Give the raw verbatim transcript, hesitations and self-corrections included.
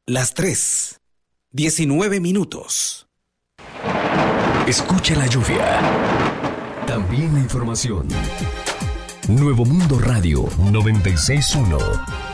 Las tres, diecinueve minutos. Escucha la lluvia. También la información. Nuevo Mundo Radio noventa y seis punto uno.